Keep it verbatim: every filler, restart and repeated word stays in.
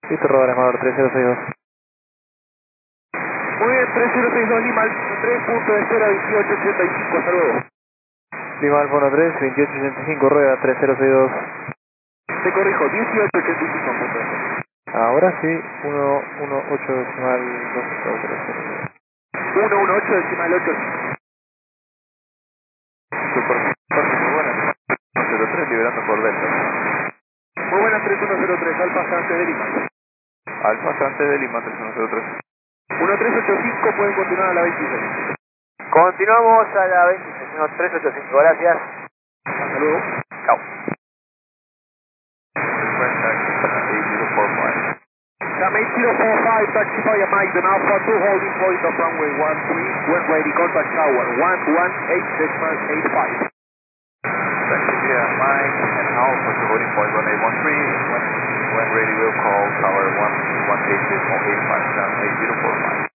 Listo, Rodar, Amador tres cero seis dos. Muy bien, tres cero seis dos Lima, tres punto de cero veintiocho ochenta y cinco, hasta luego. Lima Alfa uno tres, veintiocho ochenta y cinco, rueda tres cero seis dos. Te corrijo, dieciocho ochenta y cinco punto de cero. Ahora sí, uno uno ocho decimal dos cero cero. uno uno ocho decimal ocho. Super, parte muy buena. cero tres liberando por Delta. Muy buenas, tres uno cero tres, Alfa Sante de Lima. Alfa Sante de Lima tres uno cero tres. uno tres ocho cinco, pueden continuar a la veintiséis. Continuamos a la veintiséis, uno tres ocho cinco, gracias. Hasta luego. Chao. Contact eight zero four five. Cam eight zero four five, taxi via Mike, then Alpha two holding point of runway one three, when ready, contact tower one one eight decimal eight five. Taxi via Mike and Alpha to holding point one eight one three. When, when ready, we'll call tower one one eight eight five.